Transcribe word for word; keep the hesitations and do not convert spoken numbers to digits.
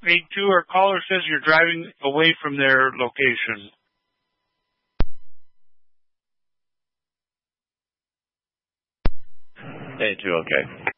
eight two, our caller says you're driving away from their location. eight two, okay.